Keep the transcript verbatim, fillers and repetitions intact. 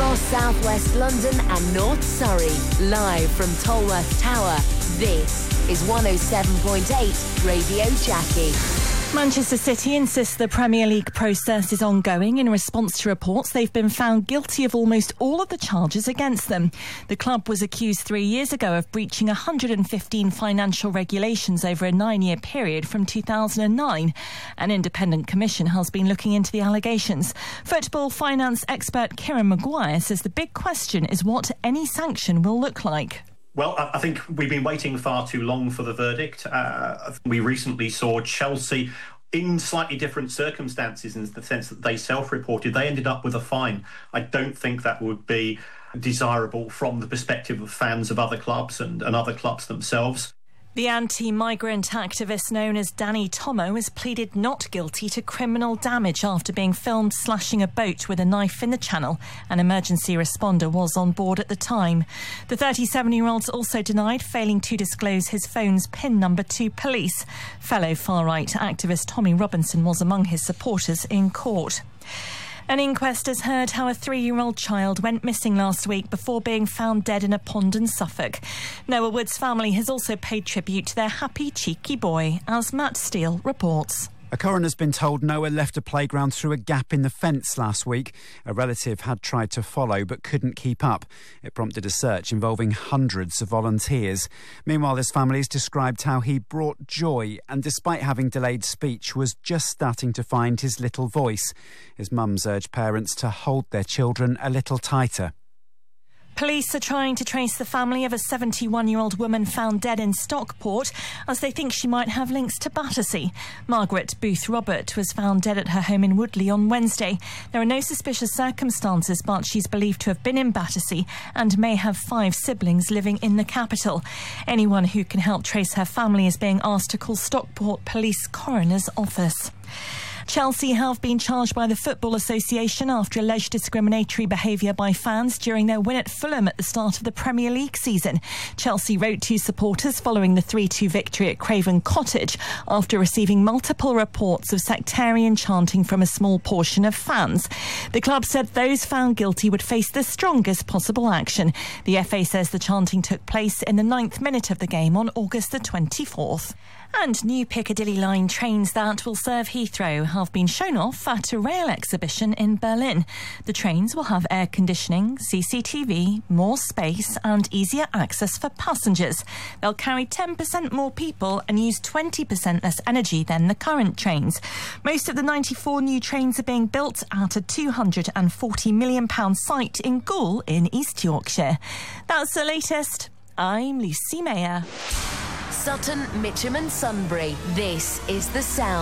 Across southwest London and North Surrey, live from Tolworth Tower, this is one oh seven point eight Radio Jackie. Manchester City insists the Premier League process is ongoing. In response to reports, they've been found guilty of almost all of the charges against them. The club was accused three years ago of breaching one hundred fifteen financial regulations over a nine-year period from two thousand nine. An independent commission has been looking into the allegations. Football finance expert Kieran Maguire says the big question is what any sanction will look like. Well, I think we've been waiting far too long for the verdict. Uh, we recently saw Chelsea, in slightly different circumstances, in the sense that they self-reported, they ended up with a fine. I don't think that would be desirable from the perspective of fans of other clubs and, and other clubs themselves. The anti-migrant activist known as Danny Tomo has pleaded not guilty to criminal damage after being filmed slashing a boat with a knife in the channel. An emergency responder was on board at the time. The thirty-seven-year-old's also denied failing to disclose his phone's PIN number to police. Fellow far-right activist Tommy Robinson was among his supporters in court. An inquest has heard how a three-year-old child went missing last week before being found dead in a pond in Suffolk. Noah Wood's family has also paid tribute to their happy, cheeky boy, as Matt Steele reports. A coroner's been told Noah left a playground through a gap in the fence last week. A relative had tried to follow but couldn't keep up. It prompted a search involving hundreds of volunteers. Meanwhile, his family's described how he brought joy and, despite having delayed speech, was just starting to find his little voice. His mum's urged parents to hold their children a little tighter. Police are trying to trace the family of a seventy-one-year-old woman found dead in Stockport as they think she might have links to Battersea. Margaret Booth Robert was found dead at her home in Woodley on Wednesday. There are no suspicious circumstances, but she's believed to have been in Battersea and may have five siblings living in the capital. Anyone who can help trace her family is being asked to call Stockport Police Coroner's Office. Chelsea have been charged by the Football Association after alleged discriminatory behaviour by fans during their win at Fulham at the start of the Premier League season. Chelsea wrote to supporters following the three two victory at Craven Cottage after receiving multiple reports of sectarian chanting from a small portion of fans. The club said those found guilty would face the strongest possible action. The F A says the chanting took place in the ninth minute of the game on August the twenty-fourth. And new Piccadilly line trains that will serve Heathrow have been shown off at a rail exhibition in Berlin. The trains will have air conditioning, C C T V, more space and easier access for passengers. They'll carry ten percent more people and use twenty percent less energy than the current trains. Most of the ninety-four new trains are being built at a two hundred forty million pounds site in Goole in East Yorkshire. That's the latest. I'm Lucy Mayer. Sutton, Mitcham and Sunbury. This is The Sound.